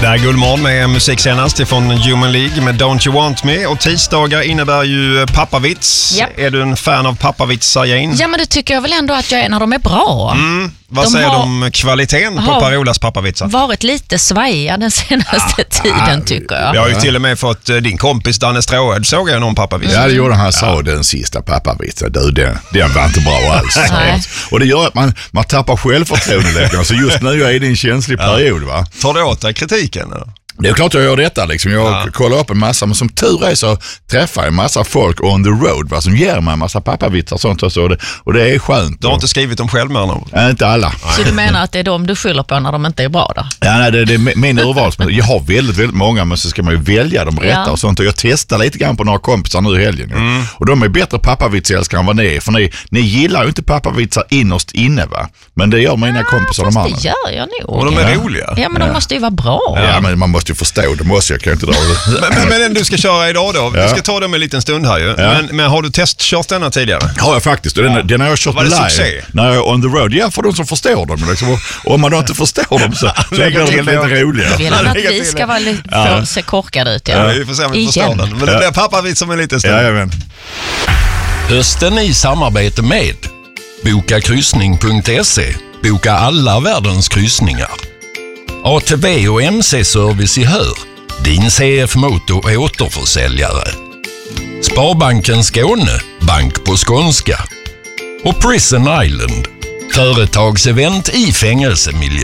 Det är Guldmorgon med musik senast från Human League med Don't You Want Me. Och tisdagar innebär ju pappavits. Yep. Är du en fan av pappavitsar, Jane? Ja, men det tycker jag väl ändå att jag är när de är bra. Vad säger du om kvaliteten på Per-Olas pappavitsar? Varit lite svajiga den senaste tiden, tycker jag. Jag har ju till och med fått din kompis Danne Stråhed, såg jag någon pappavits. Ja, det gjorde han. Sa den sista pappavitsen. Den var inte bra alls. Och det gör att man tappar självförtroende. Så just nu är det en känslig period, va? Tar du åt dig kritiken, eller? Det är klart jag gör detta liksom. Jag kollar upp en massa, men som tur är så träffar jag en massa folk on the road, va, som ger mig en massa pappavitsar och sånt. Och det är skönt. Du har inte skrivit dem själv med någon? Nej, inte alla. Så du menar att det är de du skyller på när de inte är bra då? Ja, nej, det är min urvalsmetod. Jag har väldigt många, men så ska man ju välja de rätta och sånt. Och jag testar lite grann på några kompisar nu i helgen. Och de är bättre pappavitsälskare än vad ni är. För ni gillar ju inte pappavitsar innerst inne, va? Men det gör mina kompisar de andra. Det gör jag nog. Och de är roliga. Ja, men de måste ju vara bra. Ja, men man måste ju förstå. Det måste jag kan inte dra det. Men du ska köra idag då. Vi ska ta dem en liten stund här ju. Men har du testkört denna tidigare? Har jag faktiskt. Den har jag kört live. När jag är on the road. Ja, för de som förstår dem. Liksom. Och om man då inte förstår dem så är det lite roliga. Vill han att vi ska vara se korkade ut? Ja, vi får se om vi förstår den. Men det blir pappavits om en liten stund. Jajamän. Hösten i samarbete med bokakryssning.se. Boka alla världens kryssningar. ATV och MC-service i Hör. Din CF-motor och återförsäljare. Sparbanken Skåne. Bank på skånska. Och Prison Island. Företagsevent i fängelsemiljö.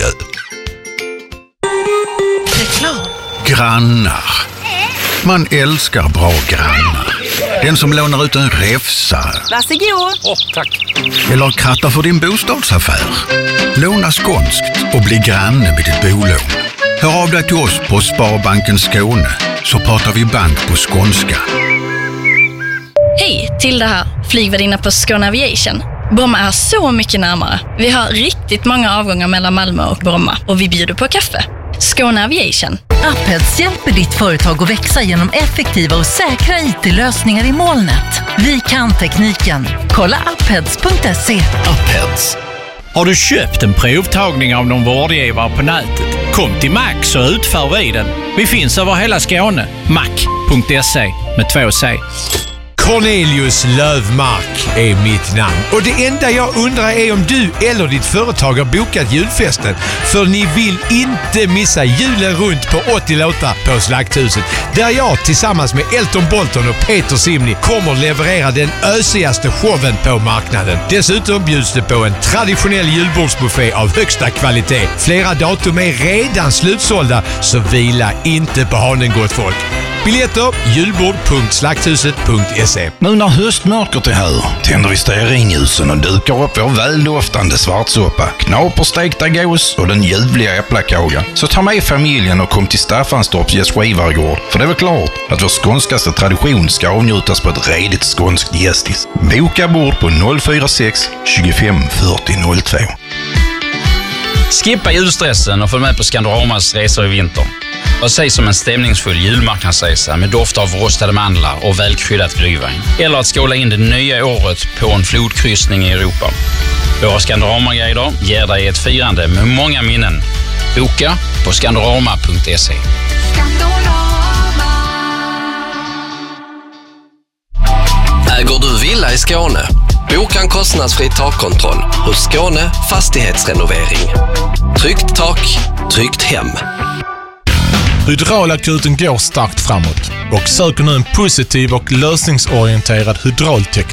Grannar. Man älskar bra grannar. Den som lånar ut en räfsa. Varsågod. Tack. Eller krattar för din bostadsaffär. Låna skånskt och bli granne med ditt bolån. Hör av dig till oss på Sparbanken Skåne så pratar vi bank på skånska. Hej, till det här flygvärdinna på Skåne Aviation. Bromma är så mycket närmare. Vi har riktigt många avgångar mellan Malmö och Bromma och vi bjuder på kaffe. Skåne Aviation. Upheads hjälper ditt företag att växa genom effektiva och säkra IT-lösningar i molnet. Vi kan tekniken. Kolla upheads.se. Upheads. Har du köpt en provtagning av någon vårdgivare på nätet? Kom till Max så utför vi den. Vi finns över hela Skåne. Mac.se med 2 C. Cornelius Lövmark är mitt namn. Och det enda jag undrar är om du eller ditt företag har bokat julfesten. För ni vill inte missa julen runt på 80 låtar på Slakthuset. Där jag tillsammans med Elton Bolton och Peter Simni kommer leverera den ösigaste showen på marknaden. Dessutom bjuds det på en traditionell julbordsbuffé av högsta kvalitet. Flera datum är redan slutsålda, så vila inte på hanen, gott folk. Biljetter julbord.slakthuset.se. Nu när höstmörkret är här tänder vi stearinljusen och dukar upp vår väldoftande svartsoppa, knaperstekta gås och den ljuvliga äpplakagan. Så ta med familjen och kom till Staffanstorps gästgivargård. För det är väl klart att vår skånskaste tradition ska avnjutas på ett redigt skånskt gästis. Boka bord på 046 25 40 02. Skippa julstressen och följ med på Scandoramas resor i vinter. Och säg som en stämningsfull julmarknadsresa med doft av rostade mandlar och välkryddat glühwein. Eller att skåla in det nya året på en flodkryssning i Europa. Våra Scandorama-guider ger dig ett firande med många minnen. Boka på scandorama.se. Äger du villa i Skåne? Boka en kostnadsfri takkontroll hos Skåne Fastighetsrenovering. Tryggt tak, tryggt hem. Hydraulakuten går starkt framåt och söker nu en positiv och lösningsorienterad hydraultekniker.